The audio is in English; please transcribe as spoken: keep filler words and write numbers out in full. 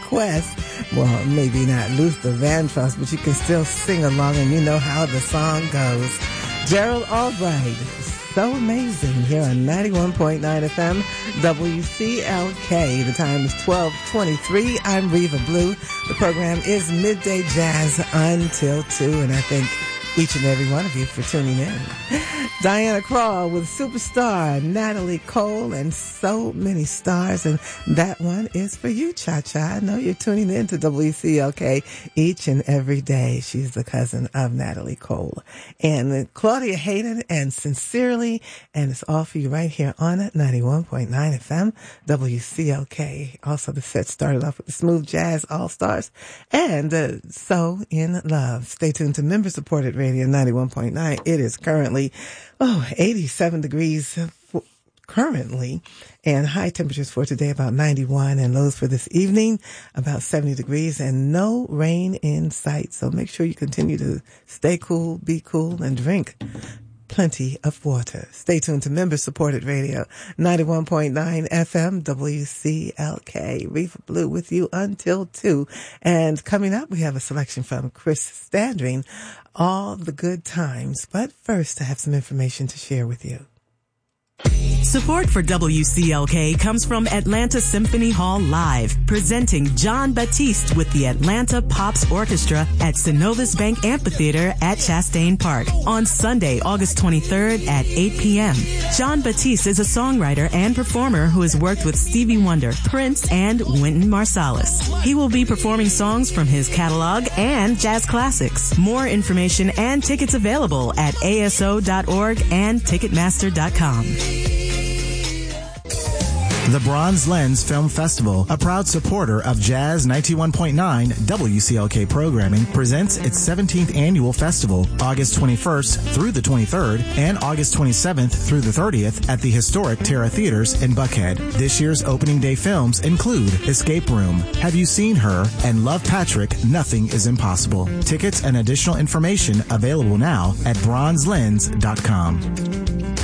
request. Well, maybe not Luther Vandross, but you can still sing along and you know how the song goes. Gerald Albright, So Amazing, here on ninety-one point nine F M, W C L K. The time is twelve twenty-three. I'm Reva Blue. The program is Midday Jazz until two, and I thank each and every one of you for tuning in. Diana Krall with Superstar, Natalie Cole, and so many stars. And that one is for you, Cha-Cha. I know you're tuning in to W C L K each and every day. She's the cousin of Natalie Cole. And Claudia Hayden and Sincerely. And it's all for you right here on ninety-one point nine F M, W C L K. Also, the set started off with the Smooth Jazz All-Stars and uh, So In Love. Stay tuned to member-supported Radio ninety-one point nine. It is currently, oh, eighty-seven degrees currently, and high temperatures for today about ninety-one, and lows for this evening about seventy degrees, and no rain in sight. So make sure you continue to stay cool, be cool, and drink plenty of water. Stay tuned to member-supported Radio ninety-one point nine F M, W C L K. Reva Blue with you until two. And coming up, we have a selection from Chris Standring, All the Good Times. But first, I have some information to share with you. Support for W C L K comes from Atlanta Symphony Hall Live, presenting John Batiste with the Atlanta Pops Orchestra at Synovus Bank Amphitheater at Chastain Park on Sunday, August twenty-third at eight p.m. John Batiste is a songwriter and performer who has worked with Stevie Wonder, Prince, and Wynton Marsalis. He will be performing songs from his catalog and jazz classics. More information and tickets available at A S O dot org and Ticketmaster dot com. The Bronze Lens Film Festival, a proud supporter of Jazz ninety-one point nine W C L K programming, presents its seventeenth annual festival, August twenty-first through the twenty-third and August twenty-seventh through the thirtieth at the historic Terra Theaters in Buckhead. This year's opening day films include Escape Room, Have You Seen Her, and Love Patrick, Nothing is Impossible. Tickets and additional information available now at bronze lens dot com.